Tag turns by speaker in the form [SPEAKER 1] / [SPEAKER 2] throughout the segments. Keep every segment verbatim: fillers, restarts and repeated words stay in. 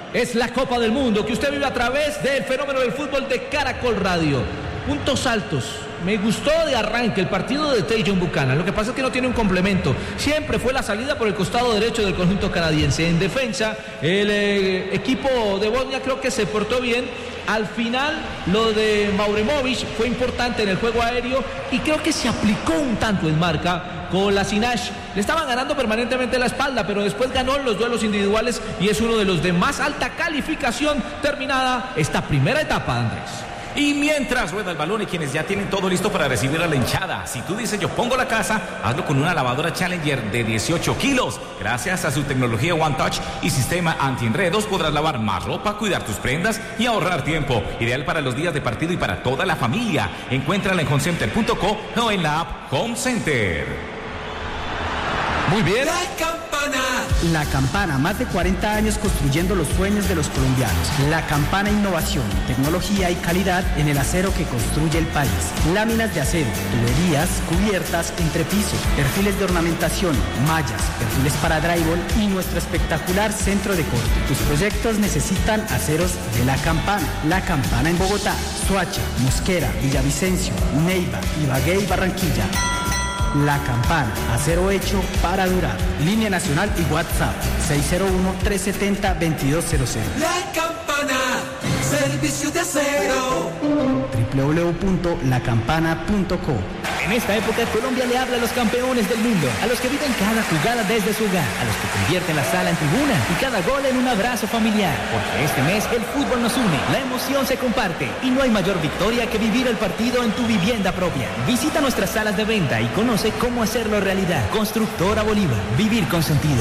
[SPEAKER 1] es la Copa del Mundo que usted vive a través del fenómeno del fútbol de Caracol Radio. Puntos altos. Me gustó de arranque el partido de Tajon Buchanan. Lo que pasa es que no tiene un complemento. Siempre fue la salida por el costado derecho del conjunto canadiense. En defensa, el eh, equipo de Bosnia creo que se portó bien. Al final, lo de Mauremovic fue importante en el juego aéreo y creo que se aplicó un tanto en marca con la Sinash. Le estaban ganando permanentemente la espalda, pero después ganó en los duelos individuales y es uno de los de más alta calificación terminada esta primera etapa, Andrés.
[SPEAKER 2] Y mientras rueda el balón y quienes ya tienen todo listo para recibir a la hinchada, si tú dices yo pongo la casa, hazlo con una lavadora Challenger de dieciocho kilos. Gracias a su tecnología One Touch y sistema antienredos podrás lavar más ropa, cuidar tus prendas y ahorrar tiempo. Ideal para los días de partido y para toda la familia. Encuéntrala en homecenter punto co o en la app Home Center.
[SPEAKER 1] Muy bien.
[SPEAKER 3] La Campana.
[SPEAKER 4] La Campana, más de cuarenta años construyendo los sueños de los colombianos. La Campana, innovación, tecnología y calidad en el acero que construye el país. Láminas de acero, tuberías, cubiertas, entrepiso, perfiles de ornamentación, mallas, perfiles para drywall y nuestro espectacular centro de corte. Tus proyectos necesitan aceros de La Campana. La Campana en Bogotá, Soacha, Mosquera, Villavicencio, Neiva, Ibagué y Barranquilla. La Campana, acero hecho para durar. Línea nacional y WhatsApp seis cero uno, tres siete cero, dos dos cero cero.
[SPEAKER 3] La Campana, servicio de acero.
[SPEAKER 4] doble u doble u doble u punto la campana punto co.
[SPEAKER 1] En esta época Colombia le habla a los campeones del mundo, a los que viven cada jugada desde su hogar, a los que convierten la sala en tribuna y cada gol en un abrazo familiar. Porque este mes el fútbol nos une, la emoción se comparte y no hay mayor victoria que vivir el partido en tu vivienda propia. Visita nuestras salas de venta y conoce cómo hacerlo realidad. Constructora Bolívar, vivir con sentido.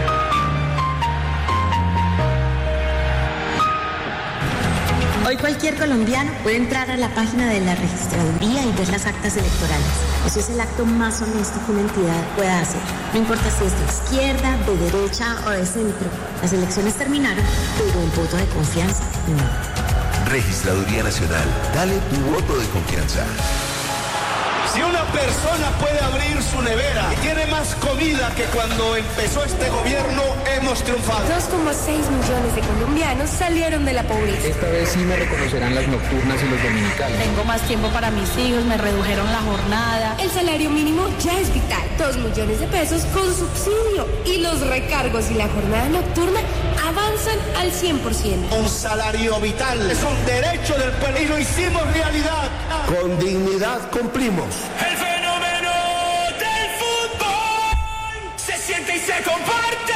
[SPEAKER 5] Hoy cualquier colombiano puede entrar a la página de la registraduría y ver las actas electorales. Eso es el acto más honesto que una entidad pueda hacer. No importa si es de izquierda, de derecha o de centro. Las elecciones terminaron, pero un voto de confianza no.
[SPEAKER 6] Registraduría Nacional. Dale tu voto de confianza.
[SPEAKER 7] Si una persona puede abrir su nevera y tiene más comida que cuando empezó este gobierno, hemos triunfado.
[SPEAKER 8] dos coma seis millones de colombianos salieron de la pobreza.
[SPEAKER 9] Esta vez sí me reconocerán las nocturnas y los dominicales.
[SPEAKER 8] Tengo más tiempo para mis hijos, me redujeron la jornada. El salario mínimo ya es vital. Dos millones de pesos con subsidio. Y los recargos y la jornada nocturna avanzan al cien por ciento.
[SPEAKER 7] Un salario vital es un derecho del pueblo y lo hicimos realidad.
[SPEAKER 6] Con dignidad cumplimos.
[SPEAKER 3] El fenómeno del fútbol se siente y se comparte.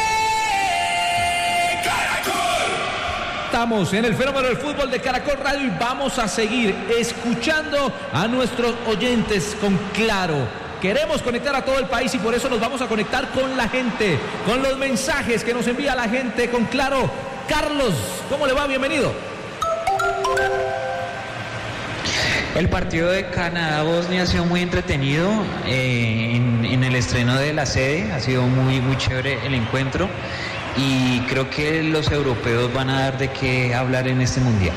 [SPEAKER 3] Caracol.
[SPEAKER 1] Estamos en el fenómeno del fútbol de Caracol Radio y vamos a seguir escuchando a nuestros oyentes con Claro. Queremos conectar a todo el país y por eso nos vamos a conectar con la gente, con los mensajes que nos envía la gente con Claro. Carlos, ¿cómo le va? Bienvenido.
[SPEAKER 10] El partido de Canadá-Bosnia ha sido muy entretenido eh, en, en el estreno de la sede, ha sido muy, muy chévere el encuentro y creo que los europeos van a dar de qué hablar en este mundial.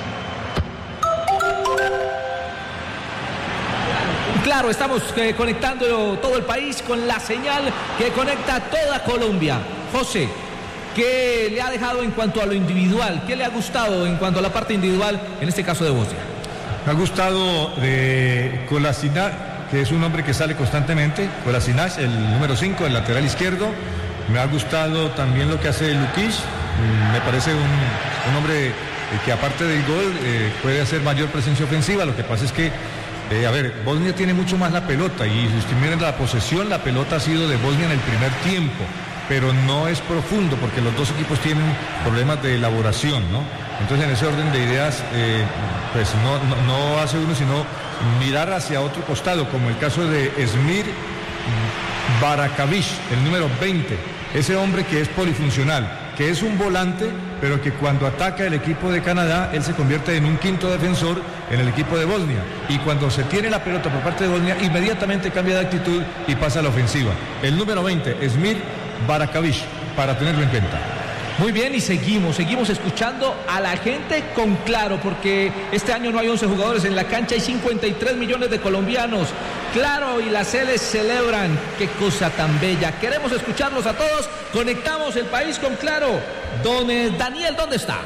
[SPEAKER 1] Claro, estamos eh, conectando todo el país con la señal que conecta toda Colombia. José, ¿qué le ha dejado en cuanto a lo individual? ¿Qué le ha gustado en cuanto a la parte individual, en este caso de Bosnia?
[SPEAKER 11] Me ha gustado de Kolasinac, que es un hombre que sale constantemente, Kolasinac, el número cinco, el lateral izquierdo. Me ha gustado también lo que hace Lukic, me parece un, un hombre que aparte del gol eh, puede hacer mayor presencia ofensiva. Lo que pasa es que, eh, a ver, Bosnia tiene mucho más la pelota y si usted mira la posesión, la pelota ha sido de Bosnia en el primer tiempo, pero no es profundo porque los dos equipos tienen problemas de elaboración, ¿no? Entonces en ese orden de ideas, eh, pues no, no, no hace uno sino mirar hacia otro costado, como el caso de Esmir Barakavic, el número veinte, ese hombre que es polifuncional, que es un volante, pero que cuando ataca el equipo de Canadá, él se convierte en un quinto defensor en el equipo de Bosnia, y cuando se tiene la pelota por parte de Bosnia, inmediatamente cambia de actitud y pasa a la ofensiva. El número veinte, Esmir Barakavic, para tenerlo en cuenta.
[SPEAKER 1] Muy bien, y seguimos, seguimos escuchando a la gente con Claro, porque este año no hay once jugadores en la cancha, hay cincuenta y tres millones de colombianos. Claro, y las Celes celebran. Qué cosa tan bella. Queremos escucharlos a todos. Conectamos el país con Claro. Don eh, Daniel, ¿dónde está?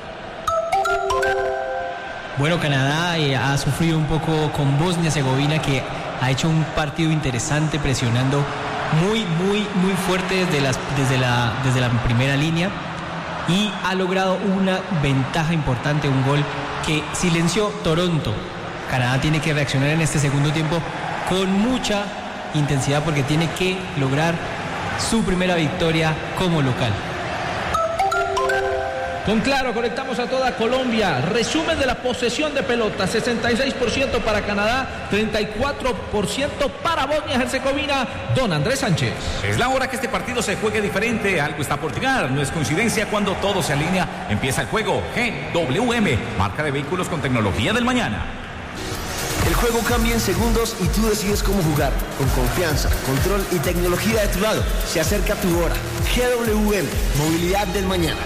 [SPEAKER 4] Bueno, Canadá eh, ha sufrido un poco con Bosnia-Herzegovina, que ha hecho un partido interesante, presionando muy, muy, muy fuerte desde, las, desde, la, desde la primera línea, y ha logrado una ventaja importante, un gol que silenció Toronto. Canadá tiene que reaccionar en este segundo tiempo con mucha intensidad, porque tiene que lograr su primera victoria como local.
[SPEAKER 1] Con Claro conectamos a toda Colombia. Resumen de la posesión de pelota: sesenta y seis por ciento para Canadá, treinta y cuatro por ciento para Bosnia-Herzegovina. Don Andrés Sánchez.
[SPEAKER 2] Es la hora que este partido se juegue diferente. Algo está por llegar. No es coincidencia cuando todo se alinea. Empieza el juego. G W M, marca de vehículos con tecnología del mañana.
[SPEAKER 6] El juego cambia en segundos y tú decides cómo jugar. Con confianza, control y tecnología de tu lado. Se acerca tu hora. G W M, movilidad del mañana.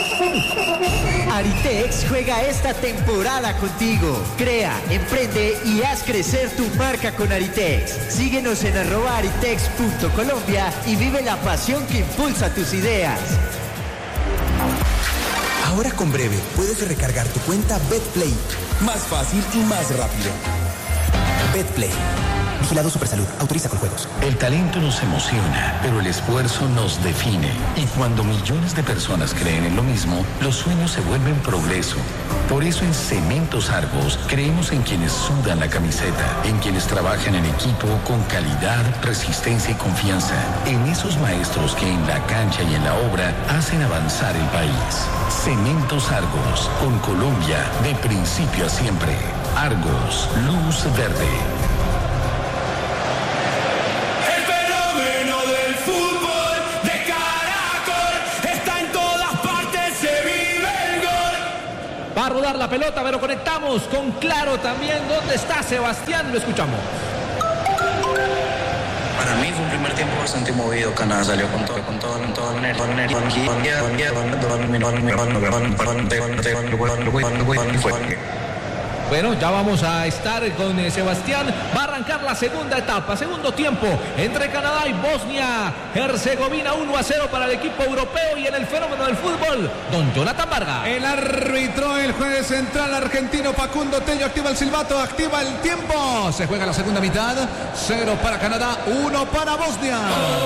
[SPEAKER 12] Aritex juega esta temporada contigo. Crea, emprende y haz crecer tu marca con Aritex. Síguenos en arroba aritex punto colombia y vive la pasión que impulsa tus ideas.
[SPEAKER 13] Ahora con Breve puedes recargar tu cuenta BetPlay. Más fácil y más rápido. BetPlay. Vigilado Supersalud. Autoriza con juegos.
[SPEAKER 14] El talento nos emociona, pero el esfuerzo nos define. Y cuando millones de personas creen en lo mismo, los sueños se vuelven progreso. Por eso en Cementos Argos creemos en quienes sudan la camiseta, en quienes trabajan en equipo con calidad, resistencia y confianza, en esos maestros que en la cancha y en la obra hacen avanzar el país. Cementos Argos, con Colombia de principio a siempre. Argos, luz verde.
[SPEAKER 1] Va a rodar la pelota, pero conectamos con Claro también. ¿Dónde está Sebastián? Lo escuchamos.
[SPEAKER 15] Para mí fue un primer tiempo bastante movido. Canadá salió con todo, con todo, con todo el nervio.
[SPEAKER 1] Bueno, ya vamos a estar con eh, Sebastián. Va a arrancar la segunda etapa, segundo tiempo entre Canadá y Bosnia-Herzegovina. uno a cero para el equipo europeo. Y en el fenómeno del fútbol, don Jonathan Vargas.
[SPEAKER 16] El árbitro, el juez central argentino Facundo Tello, activa el silbato, activa el tiempo. Se juega la segunda mitad. Cero para Canadá, uno para Bosnia.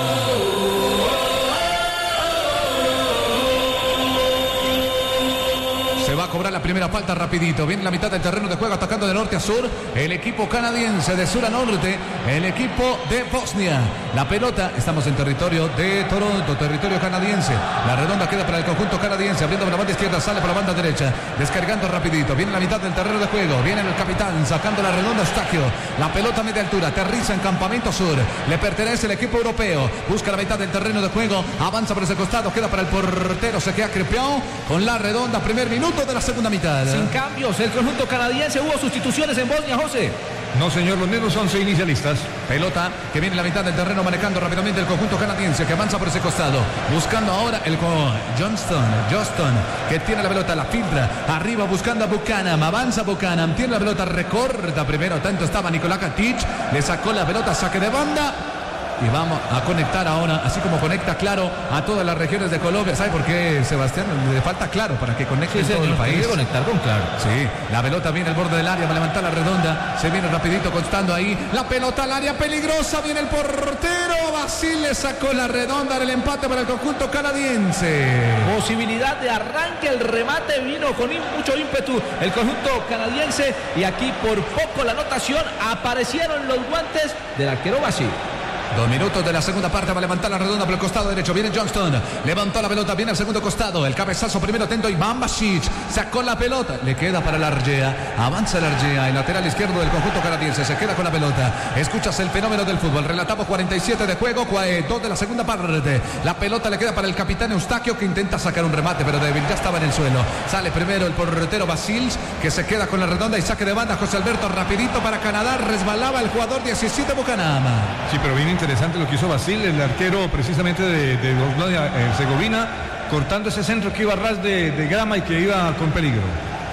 [SPEAKER 16] Se va a cobrar la primera falta rapidito. Viene la mitad del terreno de juego, atacando de norte a sur el equipo canadiense, de sur a norte el equipo de Bosnia. La pelota, estamos en territorio de Toronto, territorio canadiense. La redonda queda para el conjunto canadiense, abriendo por la banda izquierda, sale por la banda derecha, descargando rapidito. Viene la mitad del terreno de juego, viene el capitán sacando la redonda, Eustaquio. La pelota a media altura, aterriza en campamento sur, le pertenece el equipo europeo. Busca la mitad del terreno de juego, avanza por ese costado, queda para el portero, se queda Crepión con la redonda. Primer minuto de la segunda mitad.
[SPEAKER 1] Sin cambios, el conjunto canadiense. Hubo sustituciones en Bosnia, José.
[SPEAKER 11] No, señor, los mismos once inicialistas.
[SPEAKER 16] Pelota que viene en la mitad del terreno, manejando rápidamente el conjunto canadiense, que avanza por ese costado, buscando ahora el Johnston, Johnston, que tiene la pelota, la filtra, arriba buscando a Buchanan, avanza Buchanan, tiene la pelota, recorta primero, tanto estaba Nicolás Katic, le sacó la pelota, saque de banda. Y vamos a conectar ahora, así como conecta Claro a todas las regiones de Colombia. ¿Sabe por qué, Sebastián? Le falta Claro para que conecte sí, todo el país.
[SPEAKER 1] Conectar con Claro.
[SPEAKER 16] Sí, la pelota viene al borde del área, va a levantar la redonda. Se viene rapidito constando ahí. La pelota al área peligrosa, viene el portero. Basil le sacó la redonda del empate para el conjunto canadiense.
[SPEAKER 1] Posibilidad de arranque, el remate vino con mucho ímpetu el conjunto canadiense. Y aquí por poco la anotación, aparecieron los guantes del arquero Basil.
[SPEAKER 16] Dos minutos de la segunda parte, va a levantar la redonda por el costado derecho. Viene Johnston, levantó la pelota, viene al segundo costado. El cabezazo primero atento, Iván Basic sacó la pelota, le queda para el Argea. Avanza el Argea, el lateral izquierdo del conjunto canadiense, se queda con la pelota. Escuchas el fenómeno del fútbol. Relatamos cuarenta y siete de juego, dos de la segunda parte. La pelota le queda para el capitán Eustaquio, que intenta sacar un remate, pero débil, ya estaba en el suelo. Sale primero el portero Basils, que se queda con la redonda y saque de banda. José Alberto rapidito para Canadá, resbalaba el jugador diecisiete Bucanama.
[SPEAKER 11] Sí, pero viene interesante lo que hizo Basil, el arquero precisamente de, de Bosnia-Herzegovina, cortando ese centro que iba a ras de, de grama y que iba con peligro.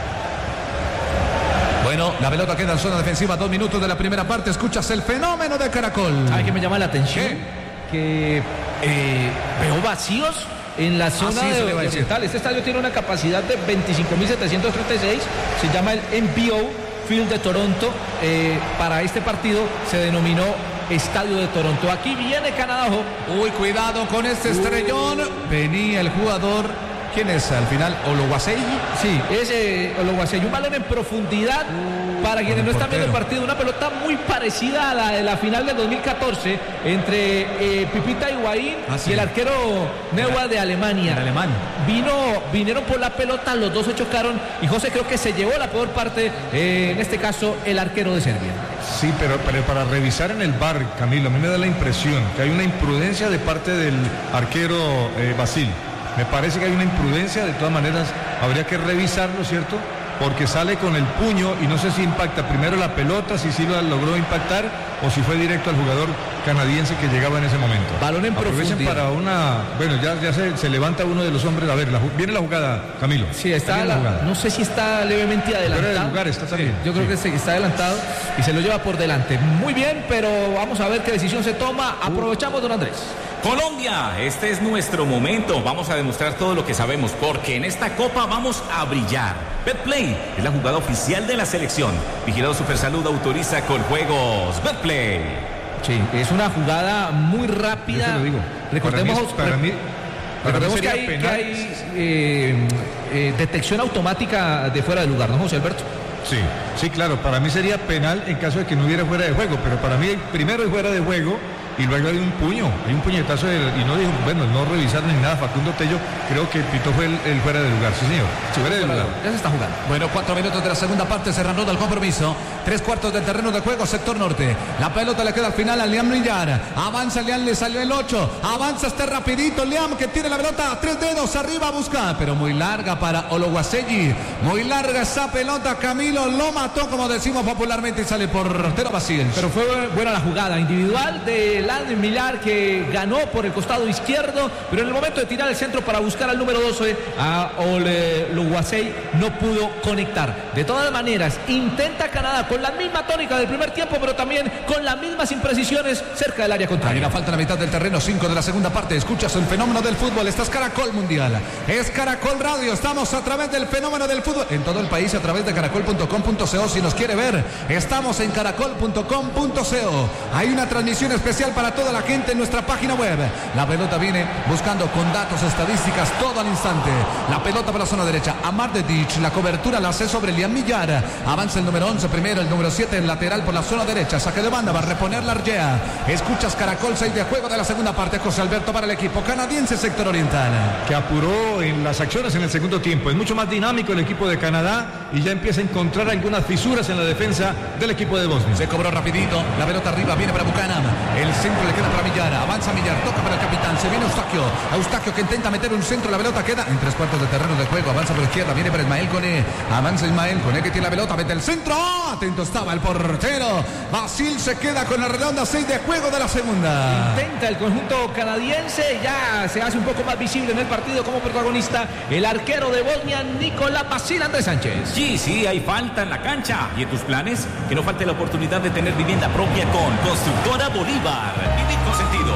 [SPEAKER 16] Bueno, la pelota queda en zona defensiva, dos minutos de la primera parte. Escuchas el fenómeno de Caracol.
[SPEAKER 1] ¿Sabe qué me llama la atención?
[SPEAKER 16] ¿Qué?
[SPEAKER 1] Que eh, veo vacíos en la zona
[SPEAKER 16] Así se le va a
[SPEAKER 1] de
[SPEAKER 16] decir.
[SPEAKER 1] oriental. Este estadio tiene una capacidad de veinticinco mil setecientos treinta y seis. Se llama el M B O Field de Toronto. Eh, para este partido se denominó Estadio de Toronto. Aquí viene Canadá. Ojo.
[SPEAKER 16] Uy, cuidado con este estrellón. Venía el jugador. ¿Quién es al final? ¿Ologuaseyi?
[SPEAKER 1] Sí, es eh, Ologuaseyi. Un balón en profundidad. Para quienes no están viendo el partido, una pelota muy parecida a la de la final del dos mil catorce entre eh, Pipita Higuaín
[SPEAKER 16] Ah, sí.
[SPEAKER 1] y el arquero Neuer de Alemania.
[SPEAKER 16] En alemán.
[SPEAKER 1] Vino, vinieron por la pelota, los dos se chocaron y José creo que se llevó la peor parte, eh, en este caso el arquero de Serbia.
[SPEAKER 11] Sí, pero, pero para revisar en el V A R, Camilo, a mí me da la impresión que hay una imprudencia de parte del arquero eh, Basil. Me parece que hay una imprudencia, de todas maneras habría que revisarlo, ¿cierto? Porque sale con el puño y no sé si impacta primero la pelota, si sí la logró impactar o si fue directo al jugador canadiense que llegaba en ese momento.
[SPEAKER 1] Balón en
[SPEAKER 11] Aprovechen
[SPEAKER 1] profundidad.
[SPEAKER 11] para una... Bueno, ya, ya se, se levanta uno de los hombres. A ver, la, viene la jugada, Camilo.
[SPEAKER 1] Sí, está,
[SPEAKER 11] Viene
[SPEAKER 1] la-
[SPEAKER 11] la jugada.
[SPEAKER 1] no sé si está levemente adelantado.
[SPEAKER 11] Fuera de lugar está también.
[SPEAKER 1] Yo creo
[SPEAKER 11] Sí.
[SPEAKER 1] que se- está adelantado y se lo lleva por delante. Muy bien, pero vamos a ver qué decisión se toma. Aprovechamos, don Andrés.
[SPEAKER 2] Colombia, este es nuestro momento. Vamos a demostrar todo lo que sabemos, porque en esta copa vamos a brillar. Betplay es la jugada oficial de la selección. Vigilado Supersalud autoriza con juegos Betplay.
[SPEAKER 1] Sí, es una jugada muy rápida.
[SPEAKER 11] Yo te lo digo.
[SPEAKER 1] Recordemos,
[SPEAKER 11] Para mí, es- para mí, para
[SPEAKER 1] recordemos
[SPEAKER 11] mí
[SPEAKER 1] que
[SPEAKER 11] sería
[SPEAKER 1] hay, que
[SPEAKER 11] penal.
[SPEAKER 1] hay, eh, eh, detección automática de fuera de lugar, ¿no, José Alberto?
[SPEAKER 11] Sí, sí, claro, para mí sería penal en caso de que no hubiera fuera de juego, pero para mí primero hay fuera de juego y luego hay un puño, hay un puñetazo de- y no dijo, bueno, no revisar ni nada. Facundo Tello creo que pitó fue el, el fuera de lugar, sí señor, fuera de lugar.
[SPEAKER 1] Ya se está jugando.
[SPEAKER 16] Bueno, cuatro minutos de la segunda parte, se reanuda el compromiso. Tres cuartos del terreno de juego, sector norte. La pelota le queda al final a Liam Millar. Avanza Liam, le salió el ocho. Avanza este rapidito Liam, que tiene la pelota a tres dedos arriba a buscar. Pero muy larga para Ologuaseyi. Muy larga esa pelota, Camilo lo mató, como decimos popularmente, y sale por portero Basil.
[SPEAKER 1] Pero fue buena la jugada individual de Landon Millar, que ganó por el costado izquierdo, pero en el momento de tirar el centro para buscar al número doce, a Ologuaseyi, no pudo conectar. De todas maneras, intenta Canadá con la misma tónica del primer tiempo, pero también con las mismas imprecisiones cerca del área
[SPEAKER 16] Hay
[SPEAKER 1] contraria.
[SPEAKER 16] una falta en la mitad del terreno, cinco de la segunda parte. Escuchas el fenómeno del fútbol. Estás Caracol Mundial. Es Caracol Radio. Estamos a través del fenómeno del fútbol en todo el país a través de caracol punto com punto co. Si nos quiere ver, estamos en caracol punto com punto co. Hay una transmisión especial para toda la gente en nuestra página web. La pelota viene buscando con datos, estadísticas, todo al instante. La pelota por la zona derecha. Amar de Dich. La cobertura la hace sobre Liam Millar. Avanza el número once primero, el número siete en lateral por la zona derecha. Saque de banda, va a reponer la Argea. Escuchas Caracol, seis de juego de la segunda parte. José Alberto para el equipo canadiense, sector oriental.
[SPEAKER 11] Que apuró en las acciones en el segundo tiempo. Es mucho más dinámico el equipo de Canadá y ya empieza a encontrar algunas fisuras en la defensa del equipo de Bosnia.
[SPEAKER 16] Se cobró rapidito, la pelota arriba, viene para Buchanan. El centro le queda para Millar, avanza Millar, toca para el capitán, se viene Eustaquio. Eustaquio que intenta meter un centro, la pelota queda en tres cuartos de terreno de juego, avanza por la izquierda, viene para Ismael Cone, avanza Ismael Cone que tiene la pelota, mete el centro, ¡oh! Atento estaba el portero. Basil se queda con la redonda, seis de juego de la segunda.
[SPEAKER 1] Intenta el conjunto canadiense, ya se hace un poco más visible en el partido como protagonista el arquero de Bosnia, Nicolás Basil. Andrés Sánchez.
[SPEAKER 2] Sí, sí, hay falta en la cancha. ¿Y en tus planes? Que no falte la oportunidad de tener vivienda propia con Constructora Bolívar. Vivir con sentido.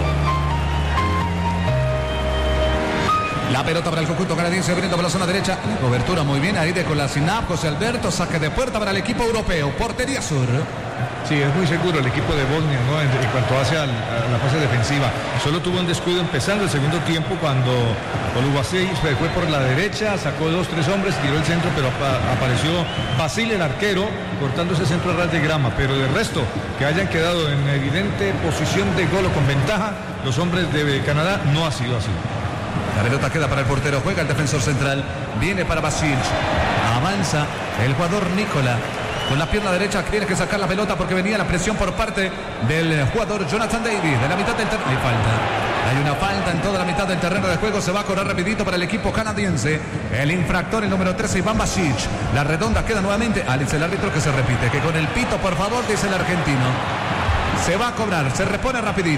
[SPEAKER 16] La pelota para el conjunto canadiense, abriendo por la zona derecha. La cobertura muy bien ahí de Kolasinac, José Alberto, saque de puerta para el equipo europeo. Portería sur.
[SPEAKER 11] Sí, es muy seguro el equipo de Bosnia, ¿no? en, en cuanto hace al, a la fase defensiva. Solo tuvo un descuido empezando el segundo tiempo cuando Ologuaseyi fue, fue por la derecha, sacó dos, tres hombres, tiró el centro, pero apa- apareció Basil, el arquero, cortando ese centro a ras de grama. Pero de resto, que hayan quedado en evidente posición de gol o con ventaja, los hombres de Canadá, no ha sido así.
[SPEAKER 16] La pelota queda para el portero, juega el defensor central, viene para Basil, avanza el jugador Nicola, con la pierna derecha tiene que sacar la pelota porque venía la presión por parte del jugador Jonathan David, de la mitad del terreno, hay falta, hay una falta en toda la mitad del terreno de juego, se va a correr rapidito para el equipo canadiense, el infractor, el número trece, Iván Basic, la redonda queda nuevamente, ah, dice el árbitro que se repite, que con el pito por favor, dice el argentino. Se va a cobrar, se repone rapidito.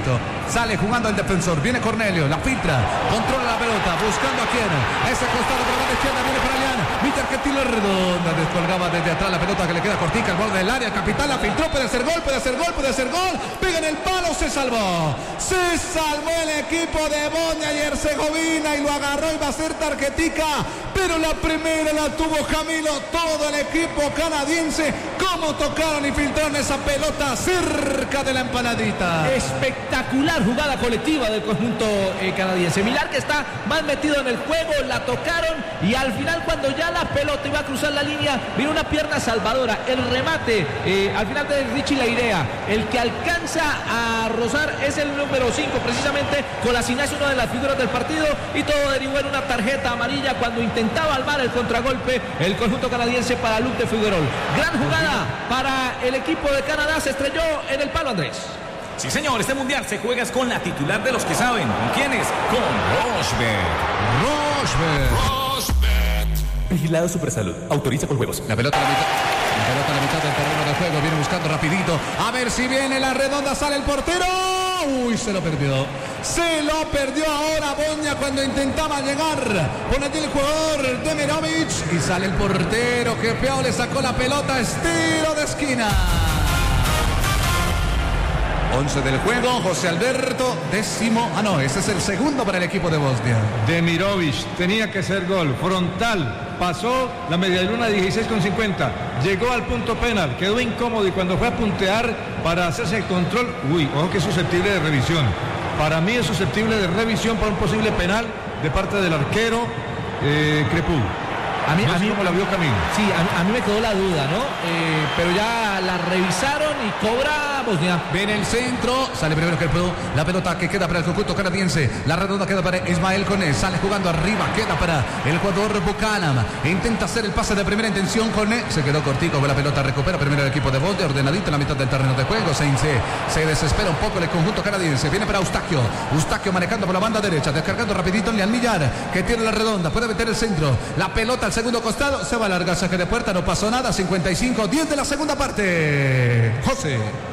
[SPEAKER 16] Sale jugando el defensor. Viene Cornelio. La filtra. Controla la pelota. Buscando a quién. Ese costado por la banda izquierda. Viene para Alián. Mitter que tira redonda. Descolgaba desde atrás la pelota que le queda cortica al borde del área. Capital la filtró. Puede hacer gol. Puede hacer gol. Puede hacer gol. Pega en el palo. Se salvó. Se salvó el equipo de Bosnia y Herzegovina. Y lo agarró. Y va a ser tarjetica. Pero la primera la tuvo Camilo. Todo el equipo canadiense. Cómo tocaron y filtraron esa pelota cerca de la empanadita.
[SPEAKER 1] Espectacular jugada colectiva del conjunto eh, canadiense. Milar, que está más metido en el juego, la tocaron y al final, cuando ya la pelota iba a cruzar la línea, vino una pierna salvadora. El remate eh, al final de Richie Leirea, el que alcanza a rozar es el número cinco, precisamente Kolasinac, una de las figuras del partido, y todo derivó en una tarjeta amarilla cuando intentaba armar el contragolpe el conjunto canadiense para Luc de Figuerol. Gran jugada para el equipo de Canadá. Se estrelló en el palo, Andrés.
[SPEAKER 2] Sí, señor, este mundial se juega con la titular de los que saben. ¿Con quiénes? Con Rochebet.
[SPEAKER 16] Rochebet.
[SPEAKER 13] Vigilado Supersalud. Autoriza con juegos.
[SPEAKER 16] La pelota a la mitad. La pelota a la mitad del terreno de juego. Viene buscando rapidito. A ver si viene la redonda. Sale el portero. Uy, se lo perdió. Se lo perdió ahora Bosnia cuando intentaba llegar. Pone allí el jugador Demirovic. Y sale el portero. Que peor le sacó la pelota. Estilo de esquina. once del juego, José Alberto, décimo. Ah, no, ese es el segundo para el equipo de Bosnia.
[SPEAKER 11] Demirovic, tenía que ser gol, frontal, pasó la medialuna dieciséis con cincuenta, llegó al punto penal, quedó incómodo y cuando fue a puntear para hacerse el control, uy, ojo que es susceptible de revisión. Para mí es susceptible de revisión por un posible penal de parte del arquero eh, Crepú.
[SPEAKER 1] A mí,
[SPEAKER 11] no
[SPEAKER 1] a mí
[SPEAKER 11] como la vio Camilo.
[SPEAKER 1] Sí, a, a mí me quedó la duda, ¿no? Eh, pero ya la revisaron y cobra Bosnia.
[SPEAKER 16] Viene el centro, sale primero que pudo. La pelota que queda para el conjunto canadiense. La redonda queda para Ismael Koné. Sale jugando arriba, queda para el jugador Buchanan. Intenta hacer el pase de primera intención. Koné se quedó cortico con la pelota. Recupera primero el equipo de Bosnia, ordenadito en la mitad del terreno de juego. Se, se desespera un poco el conjunto canadiense. Viene para Eustaquio. Eustaquio manejando por la banda derecha. Descargando rapidito en Leal Millar, que tiene la redonda. Puede meter el centro. La pelota al segundo costado. Se va a largar, saque de puerta. No pasó nada. cincuenta y cinco diez de la segunda parte. José.